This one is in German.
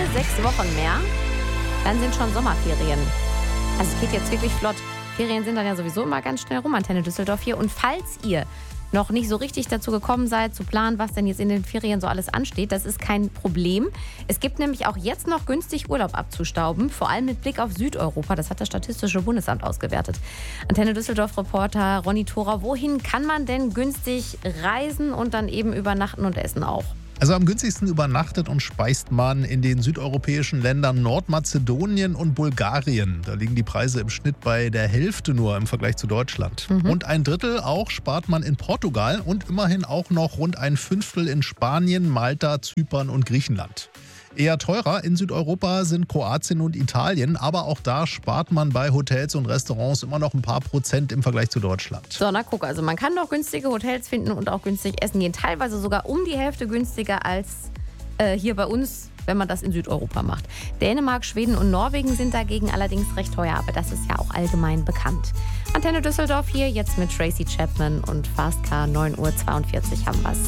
6 Wochen mehr. Dann sind schon Sommerferien. Also es geht jetzt wirklich flott. Ferien sind dann ja sowieso immer ganz schnell rum. Antenne Düsseldorf hier. Und falls ihr noch nicht so richtig dazu gekommen seid, zu planen, was denn jetzt in den Ferien so alles ansteht, das ist kein Problem. Es gibt nämlich auch jetzt noch günstig Urlaub abzustauben, vor allem mit Blick auf Südeuropa. Das hat das Statistische Bundesamt ausgewertet. Antenne Düsseldorf-Reporter Ronny Thorer, wohin kann man denn günstig reisen und dann eben übernachten und essen auch? Also am günstigsten übernachtet und speist man in den südeuropäischen Ländern Nordmazedonien und Bulgarien. Da liegen die Preise im Schnitt bei der Hälfte nur im Vergleich zu Deutschland. Und 1/3 auch spart man in Portugal und immerhin auch noch rund 1/5 in Spanien, Malta, Zypern und Griechenland. Eher teurer in Südeuropa sind Kroatien und Italien, aber auch da spart man bei Hotels und Restaurants immer noch ein paar Prozent im Vergleich zu Deutschland. So, na guck, also man kann doch günstige Hotels finden und auch günstig essen gehen. Teilweise sogar um die Hälfte günstiger als hier bei uns, wenn man das in Südeuropa macht. Dänemark, Schweden und Norwegen sind dagegen allerdings recht teuer, aber das ist ja auch allgemein bekannt. Antenne Düsseldorf hier, jetzt mit Tracy Chapman und Fast Car, 9:42 Uhr haben wir's.